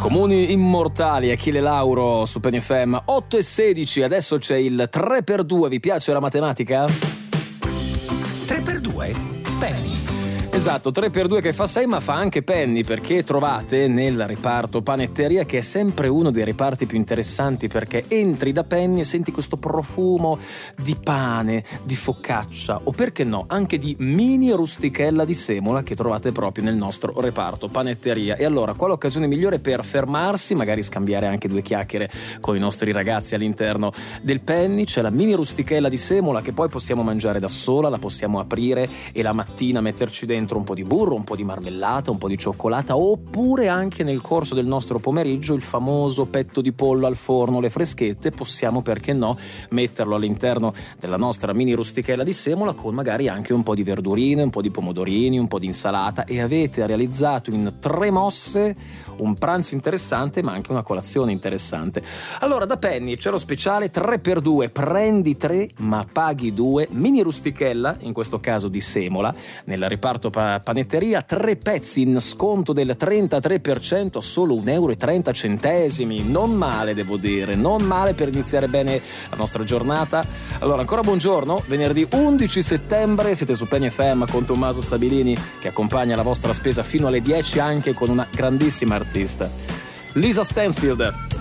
Comuni immortali, Achille Lauro su Penny FM 8:16. Adesso c'è il 3x2. Vi piace la matematica? 3x2? Penny. Esatto, 3x2 che fa 6, ma fa anche Penny, perché trovate nel reparto panetteria, che è sempre uno dei reparti più interessanti, perché entri da Penny e senti questo profumo di pane, di focaccia o perché no anche di mini rustichella di semola che trovate proprio nel nostro reparto panetteria. E allora quale occasione migliore per fermarsi, magari scambiare anche due chiacchiere con i nostri ragazzi all'interno del Penny? C'è la mini rustichella di semola che poi possiamo mangiare da sola, la possiamo aprire e la mattina metterci dentro un po' di burro, un po' di marmellata, un po' di cioccolata, oppure anche nel corso del nostro pomeriggio il famoso petto di pollo al forno, le freschette, possiamo, perché no, metterlo all'interno della nostra mini rustichella di semola con magari anche un po' di verdurine, un po' di pomodorini, un po' di insalata, e avete realizzato in 3 mosse un pranzo interessante ma anche una colazione interessante. Allora, da Penny c'è lo speciale 3x2, prendi 3 ma paghi 2, mini rustichella, in questo caso di semola, nel reparto panetteria, 3 pezzi in sconto del 33%, solo 1,30 €. Non male, devo dire, non male per iniziare bene la nostra giornata. Allora, ancora buongiorno, venerdì 11 settembre, siete su Penny FM con Tommaso Stabilini che accompagna la vostra spesa fino alle 10, anche con una grandissima artista, Lisa Stansfield.